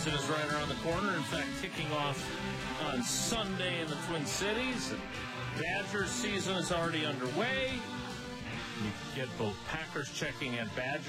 season is right around the corner. In fact, kicking off on Sunday in the Twin Cities. Badgers season is already underway. You can get both Packers checking and Badgers